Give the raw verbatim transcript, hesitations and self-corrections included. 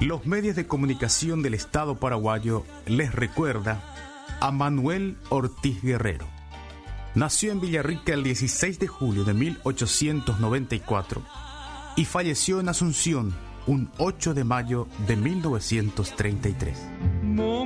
Los medios de comunicación del Estado paraguayo les recuerda a Manuel Ortiz Guerrero. Nació en Villarrica el dieciséis de julio de mil ochocientos noventa y cuatro y falleció en Asunción un ocho de mayo de mil novecientos treinta y tres.